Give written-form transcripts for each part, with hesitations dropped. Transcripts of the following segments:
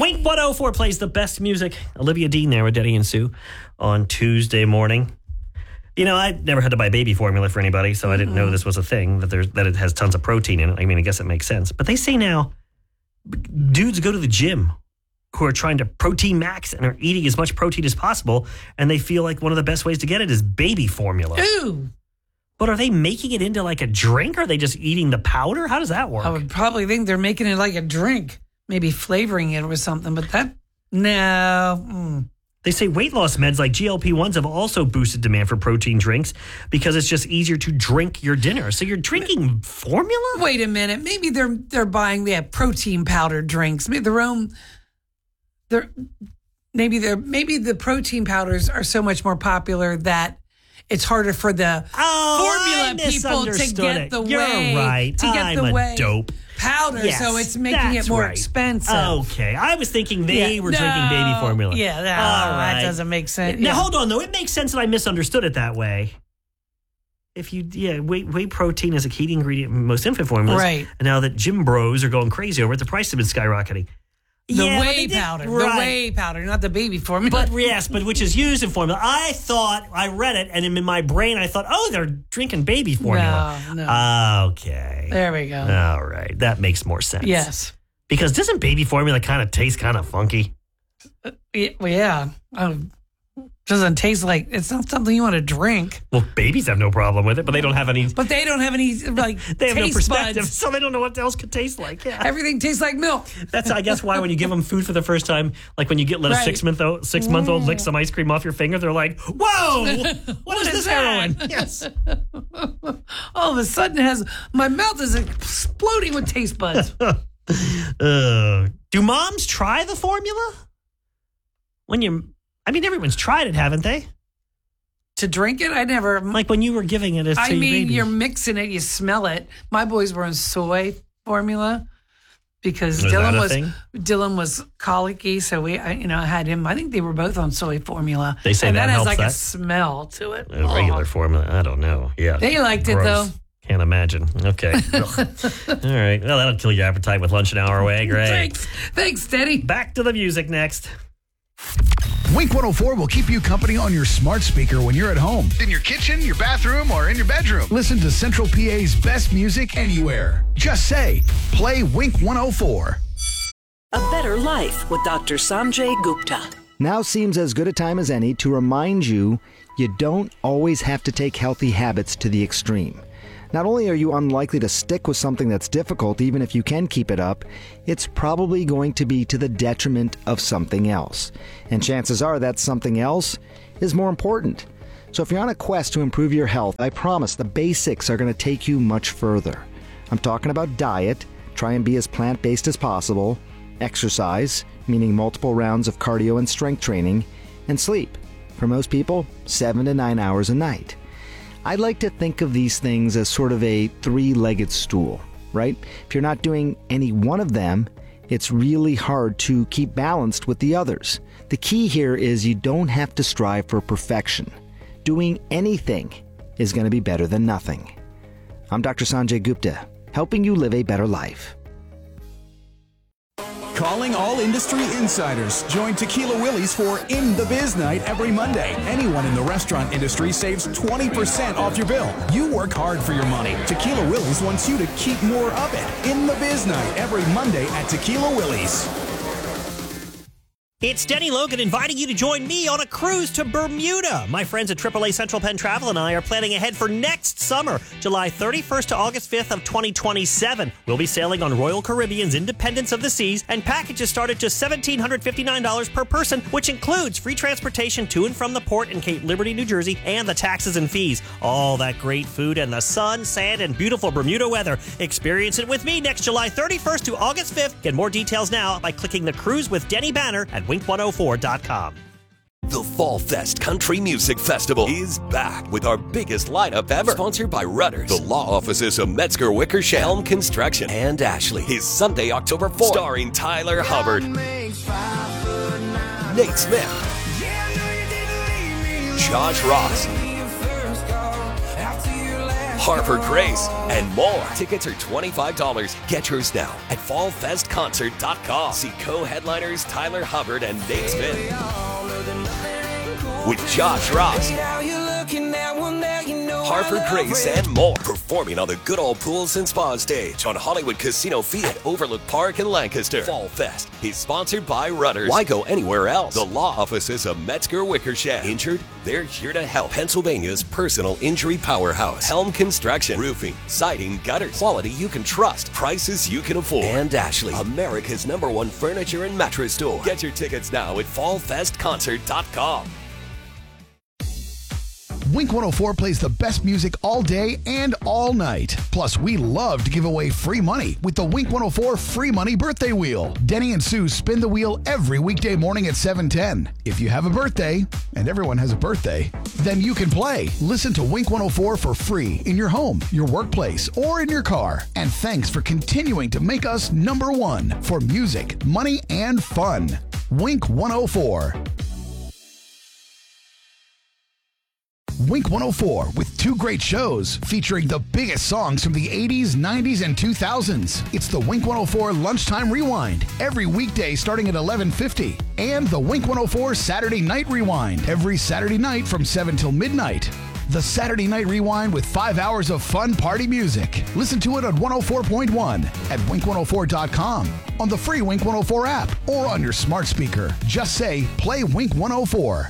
Wink 104 plays the best music. Olivia Dean there with Denny and Sue on Tuesday morning. You know, I never had to buy baby formula for anybody, so I didn't know this was a thing, that it has tons of protein in it. I mean, I guess it makes sense. But they say now, dudes go to the gym who are trying to protein max and are eating as much protein as possible, and they feel like one of the best ways to get it is baby formula. Ooh. But are they making it into like a drink? Or are they just eating the powder? How does that work? I would probably think they're making it like a drink, maybe flavoring it with something, but no. They say weight loss meds like GLP-1s have also boosted demand for protein drinks because it's just easier to drink your dinner. So you're drinking formula? Wait a minute. Maybe they're buying protein powder drinks. Maybe their own. Maybe the protein powders are so much more popular that it's harder for the formula people to get the You're right. I'm a dope. Powder, yes, so it's making it more expensive. Okay. I was thinking they were drinking baby formula. Yeah, that doesn't make sense. Now, hold on, though. It makes sense that I misunderstood it that way. If whey protein is a key ingredient in most infant formulas. Right. And now that gym bros are going crazy over it, the price has been skyrocketing. The whey powder. Right. The whey powder, not the baby formula. But which is used in formula. I read it, and in my brain I thought, they're drinking baby formula. No. Okay. There we go. All right. That makes more sense. Yes. Because doesn't baby formula kind of taste kind of funky? Yeah. Doesn't taste like, it's not something you want to drink. Well, babies have no problem with it, but they don't have any. But they don't have any, like, they have no perspective, buds. So they don't know what else could taste like. Yeah. Everything tastes like milk. That's, I guess, why when you give them food for the first time, like when you let a 6-month-old lick some ice cream off your finger, they're like, whoa, what is this heroin? Yes. All of a sudden, my mouth is exploding with taste buds. Do moms try the formula? Everyone's tried it, haven't they? To drink it? I never. Like when you were giving it to your baby. You're mixing it, you smell it. My boys were on soy formula because Dylan was colicky, so I had him. I think they were both on soy formula. They say that has helps a smell to it. Regular formula, I don't know. Yeah, they liked it though. Can't imagine. Okay. All right. Well, that'll kill your appetite with lunch an hour away. Great. Thanks, Steady. Back to the music next. Wink 104 will keep you company on your smart speaker when you're at home, in your kitchen, your bathroom, or in your bedroom. Listen to Central PA's best music anywhere. Just say, play Wink 104. A Better Life with Dr. Sanjay Gupta. Now seems as good a time as any to remind you don't always have to take healthy habits to the extreme. Not only are you unlikely to stick with something that's difficult, even if you can keep it up, it's probably going to be to the detriment of something else. And chances are that something else is more important. So if you're on a quest to improve your health, I promise the basics are going to take you much further. I'm talking about diet, try and be as plant-based as possible, exercise, meaning multiple rounds of cardio and strength training, and sleep. For most people, 7 to 9 hours a night. I'd like to think of these things as sort of a three-legged stool, right? If you're not doing any one of them, it's really hard to keep balanced with the others. The key here is you don't have to strive for perfection. Doing anything is going to be better than nothing. I'm Dr. Sanjay Gupta, helping you live a better life. Calling all industry insiders. Join Tequila Willie's for In the Biz Night every Monday. Anyone in the restaurant industry saves 20% off your bill. You work hard for your money. Tequila Willie's wants you to keep more of it. In the Biz Night every Monday at Tequila Willie's. It's Denny Logan inviting you to join me on a cruise to Bermuda. My friends at AAA Central Penn Travel and I are planning ahead for next summer, July 31st to August 5th of 2027. We'll be sailing on Royal Caribbean's Independence of the Seas, and packages start at just $1,759 per person, which includes free transportation to and from the port in Cape Liberty, New Jersey, and the taxes and fees. All that great food and the sun, sand, and beautiful Bermuda weather. Experience it with me next July 31st to August 5th. Get more details now by clicking the Cruise with Denny banner at wink104.com. The Fall Fest Country Music Festival is back with our biggest lineup ever. Sponsored by Rudders, the law offices of Metzger Wickersham, Helm Construction, and Ashley. Is Sunday, October 4th. Starring Tyler Hubbard, Nate Smith, Josh Ross, Harvard Grace, and more. Tickets are $25. Get yours now at fallfestconcert.com. See co-headliners Tyler Hubbard and Nate Smith. With Josh Ross, Harvard Grace, and more. Performing on the Good Old Pools and Spa stage on Hollywood Casino Fee at Overlook Park in Lancaster. Fall Fest is sponsored by Rudders. Why go anywhere else? The law offices of Metzger Wickersham. Injured? They're here to help. Pennsylvania's personal injury powerhouse. Helm Construction. Roofing, siding, gutters. Quality you can trust. Prices you can afford. And Ashley, America's #1 furniture and mattress store. Get your tickets now at fallfestconcert.com. Wink 104 plays the best music all day and all night. Plus, we love to give away free money with the Wink 104 Free Money Birthday Wheel. Denny and Sue spin the wheel every weekday morning at 7:10. If you have a birthday, and everyone has a birthday, then you can play. Listen to Wink 104 for free in your home, your workplace, or in your car. And thanks for continuing to make us #1 for music, money, and fun. Wink 104. Wink 104 with 2 great shows featuring the biggest songs from the 80s, 90s, and 2000s. It's the Wink 104 Lunchtime Rewind every weekday starting at 11:50 and the Wink 104 Saturday Night Rewind every Saturday night from 7 till midnight. The Saturday Night Rewind with 5 hours of fun party music. Listen to it on 104.1 at wink104.com, on the free Wink 104 app, or on your smart speaker. Just say, play Wink 104.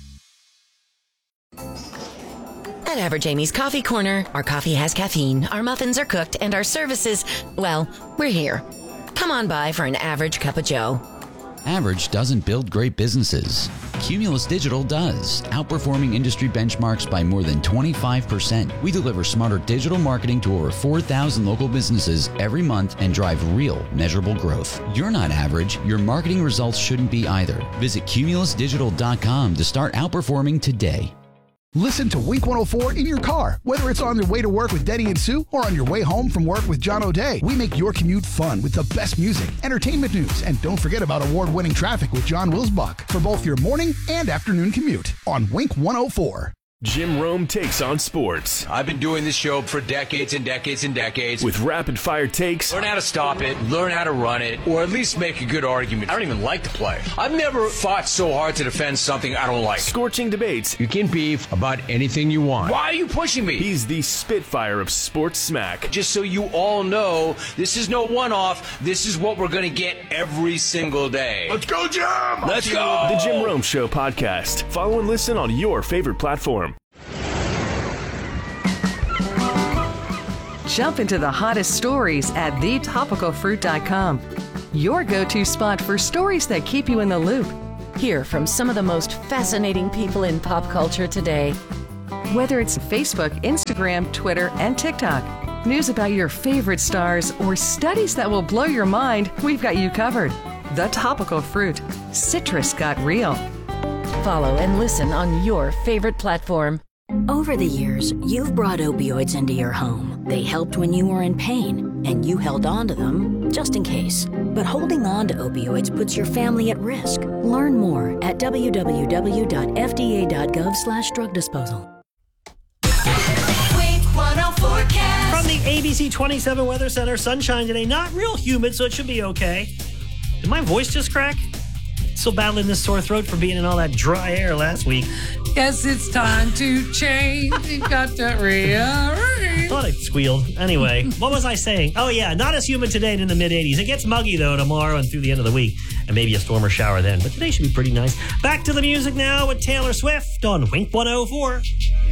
At Average Amy's Coffee Corner, our coffee has caffeine, our muffins are cooked, and our services, well, we're here. Come on by for an average cup of joe. Average doesn't build great businesses. Cumulus Digital does, outperforming industry benchmarks by more than 25%. We deliver smarter digital marketing to over 4,000 local businesses every month and drive real, measurable growth. You're not average. Your marketing results shouldn't be either. Visit cumulusdigital.com to start outperforming today. Listen to Wink 104 in your car, whether it's on your way to work with Denny and Sue or on your way home from work with John O'Day. We make your commute fun with the best music, entertainment news, and don't forget about award-winning traffic with John Wilsbach for both your morning and afternoon commute on Wink 104. Jim Rome takes on sports. I've been doing this show for decades and decades and decades. With rapid-fire takes. Learn how to stop it, learn how to run it, or at least make a good argument. I don't even like to play. I've never fought so hard to defend something I don't like. Scorching debates. You can beef about anything you want. Why are you pushing me? He's the Spitfire of sports smack. Just so you all know, this is no one-off. This is what we're going to get every single day. Let's go, Jim! Let's go! The Jim Rome Show podcast. Follow and listen on your favorite platform. Jump into the hottest stories at thetopicalfruit.com. Your go-to spot for stories that keep you in the loop. Hear from some of the most fascinating people in pop culture today. Whether it's Facebook, Instagram, Twitter, and TikTok, news about your favorite stars, or studies that will blow your mind, we've got you covered. The Topical Fruit. Citrus got real. Follow and listen on your favorite platform. Over the years, you've brought opioids into your home. They helped when you were in pain, and you held on to them just in case. But holding on to opioids puts your family at risk. Learn more at www.fda.gov/drug disposal. From the ABC 27 Weather Center, sunshine today. Not real humid, so it should be okay. Did my voice just crack? Still battling this sore throat for being in all that dry air last week. Yes, it's time to change. You've got to rearrange. Thought I squealed. Anyway, what was I saying? Oh, yeah, not as humid today and in the mid-80s. It gets muggy, though, tomorrow and through the end of the week. And maybe a storm or shower then. But today should be pretty nice. Back to the music now with Taylor Swift on Wink 104.